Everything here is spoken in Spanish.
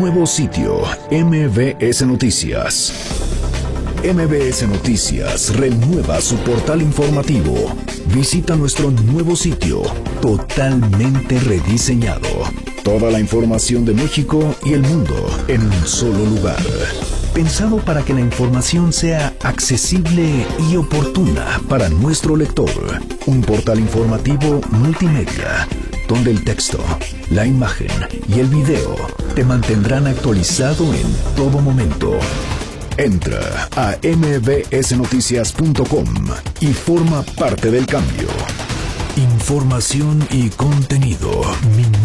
nuevo sitio, MBS Noticias. MBS Noticias renueva su portal informativo. Visita nuestro nuevo sitio, totalmente rediseñado. Toda la información de México y el mundo en un solo lugar. Pensado para que la información sea accesible y oportuna para nuestro lector. Un portal informativo multimedia, donde el texto, la imagen y el video te mantendrán actualizado en todo momento. Entra a mbsnoticias.com y forma parte del cambio. Información y contenido.